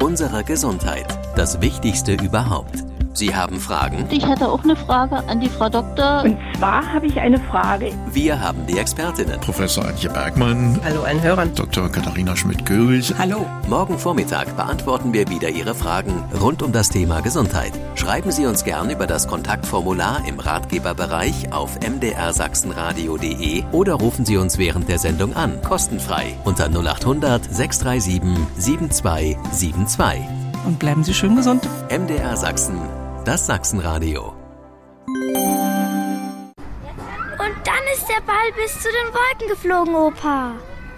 unserer Gesundheit. Das Wichtigste überhaupt. Sie haben Fragen? Ich hätte auch eine Frage an die Frau Doktor. Und zwar habe ich eine Frage. Wir haben die Expertinnen. Professor Antje Bergmann. Hallo allen Hörern. Dr. Katharina Schmidt-Görig. Hallo. Morgen Vormittag beantworten wir wieder Ihre Fragen rund um das Thema Gesundheit. Schreiben Sie uns gern über das Kontaktformular im Ratgeberbereich auf mdrsachsenradio.de oder rufen Sie uns während der Sendung an, kostenfrei, unter 0800 637 7272. Und bleiben Sie schön gesund. MDR Sachsen, das Sachsenradio. Und dann ist der Ball bis zu den Wolken geflogen, Opa.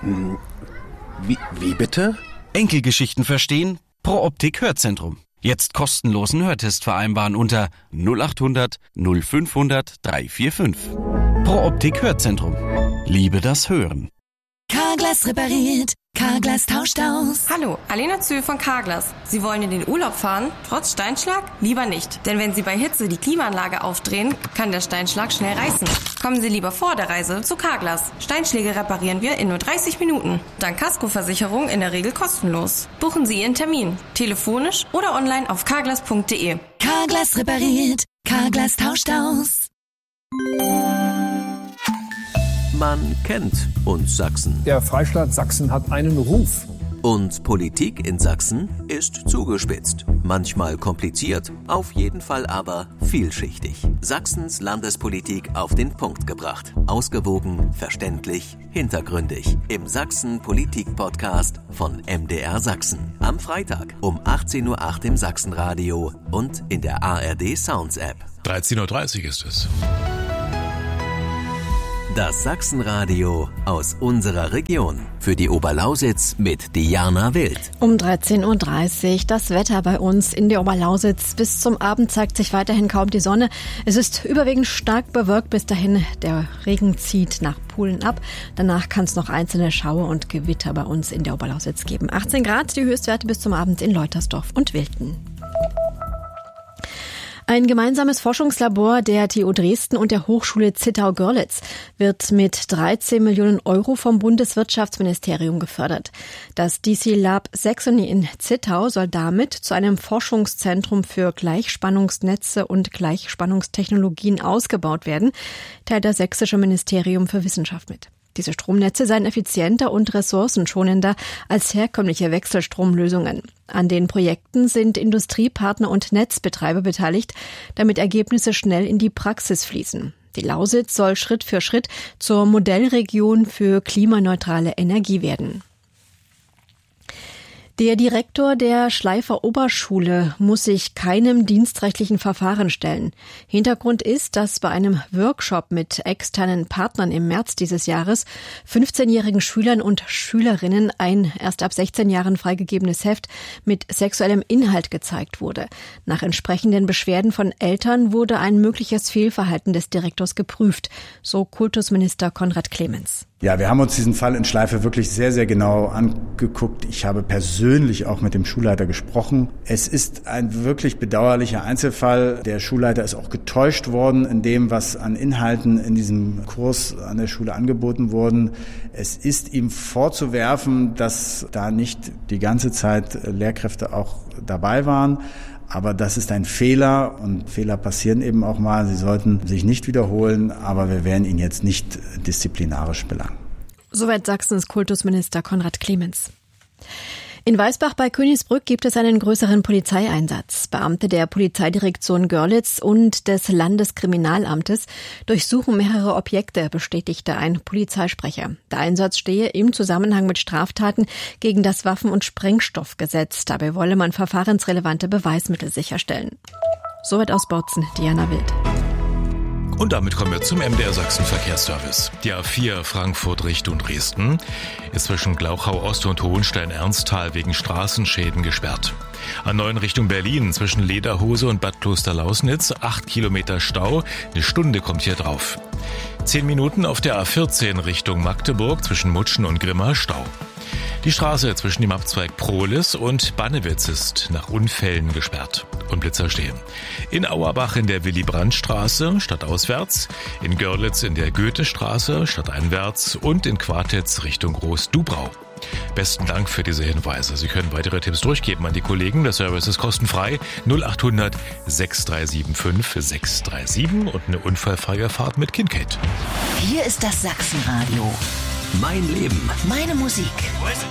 Wie bitte? Enkelgeschichten verstehen? Pro Optik Hörzentrum. Jetzt kostenlosen Hörtest vereinbaren unter 0800 0500 345. Pro Optik Hörzentrum. Liebe das Hören. Carglass repariert. Carglass tauscht aus. Hallo, Alena Zöhl von Carglass. Sie wollen in den Urlaub fahren? Trotz Steinschlag? Lieber nicht. Denn wenn Sie bei Hitze die Klimaanlage aufdrehen, kann der Steinschlag schnell reißen. Kommen Sie lieber vor der Reise zu Carglass. Steinschläge reparieren wir in nur 30 Minuten. Dank Kaskoversicherung in der Regel kostenlos. Buchen Sie Ihren Termin. Telefonisch oder online auf carglass.de. Carglass repariert. Carglass tauscht aus. Man kennt uns Sachsen. Der Freistaat Sachsen hat einen Ruf. Und Politik in Sachsen ist zugespitzt. Manchmal kompliziert, auf jeden Fall aber vielschichtig. Sachsens Landespolitik auf den Punkt gebracht. Ausgewogen, verständlich, hintergründig. Im Sachsen-Politik-Podcast von MDR Sachsen. Am Freitag um 18:08 Uhr im Sachsenradio und in der ARD Sounds App. 13:30 Uhr ist es. Das Sachsenradio aus unserer Region. Für die Oberlausitz mit Diana Wild. Um 13:30 Uhr das Wetter bei uns in der Oberlausitz. Bis zum Abend zeigt sich weiterhin kaum die Sonne. Es ist überwiegend stark bewölkt bis dahin. Der Regen zieht nach Polen ab. Danach kann es noch einzelne Schauer und Gewitter bei uns in der Oberlausitz geben. 18 Grad, die Höchstwerte bis zum Abend in Leutersdorf und Wilten. Ein gemeinsames Forschungslabor der TU Dresden und der Hochschule Zittau-Görlitz wird mit 13 Millionen Euro vom Bundeswirtschaftsministerium gefördert. Das DC Lab Saxony in Zittau soll damit zu einem Forschungszentrum für Gleichspannungsnetze und Gleichspannungstechnologien ausgebaut werden, teilt das Sächsische Ministerium für Wissenschaft mit. Diese Stromnetze seien effizienter und ressourcenschonender als herkömmliche Wechselstromlösungen. An den Projekten sind Industriepartner und Netzbetreiber beteiligt, damit Ergebnisse schnell in die Praxis fließen. Die Lausitz soll Schritt für Schritt zur Modellregion für klimaneutrale Energie werden. Der Direktor der Schleifer Oberschule muss sich keinem dienstrechtlichen Verfahren stellen. Hintergrund ist, dass bei einem Workshop mit externen Partnern im März dieses Jahres 15-jährigen Schülern und Schülerinnen ein erst ab 16 Jahren freigegebenes Heft mit sexuellem Inhalt gezeigt wurde. Nach entsprechenden Beschwerden von Eltern wurde ein mögliches Fehlverhalten des Direktors geprüft, so Kultusminister Konrad Clemens. Ja, wir haben uns diesen Fall in Schleife wirklich sehr, sehr genau angeguckt. Ich habe persönlich auch mit dem Schulleiter gesprochen. Es ist ein wirklich bedauerlicher Einzelfall. Der Schulleiter ist auch getäuscht worden in dem, was an Inhalten in diesem Kurs an der Schule angeboten wurden. Es ist ihm vorzuwerfen, dass da nicht die ganze Zeit Lehrkräfte auch dabei waren. Aber das ist ein Fehler und Fehler passieren eben auch mal. Sie sollten sich nicht wiederholen, aber wir werden ihn jetzt nicht disziplinarisch belangen. Soweit Sachsens Kultusminister Konrad Clemens. In Weißbach bei Königsbrück gibt es einen größeren Polizeieinsatz. Beamte der Polizeidirektion Görlitz und des Landeskriminalamtes durchsuchen mehrere Objekte, bestätigte ein Polizeisprecher. Der Einsatz stehe im Zusammenhang mit Straftaten gegen das Waffen- und Sprengstoffgesetz. Dabei wolle man verfahrensrelevante Beweismittel sicherstellen. Soweit aus Bautzen, Diana Wild. Und damit kommen wir zum MDR Sachsen Verkehrsservice. Die A4 Frankfurt Richtung Dresden ist zwischen Glauchau Ost und Hohenstein-Ernsthal wegen Straßenschäden gesperrt. A9 Richtung Berlin zwischen Lederhose und Bad Kloster-Lausnitz 8 Kilometer Stau, eine Stunde kommt hier drauf. 10 Minuten auf der A14 Richtung Magdeburg zwischen Mutschen und Grimma Stau. Die Straße zwischen dem Abzweig Prohlis und Bannewitz ist nach Unfällen gesperrt und Blitzer stehen. In Auerbach in der Willy-Brandt-Straße stadtauswärts, in Görlitz in der Goethestraße stadteinwärts und in Quartitz Richtung Groß-Dubrau. Besten Dank für diese Hinweise. Sie können weitere Tipps durchgeben an die Kollegen. Der Service ist kostenfrei. 0800 6375 637 und eine unfallfreie Fahrt mit Kincaid. Hier ist das Sachsenradio. Mein Leben. Meine Musik.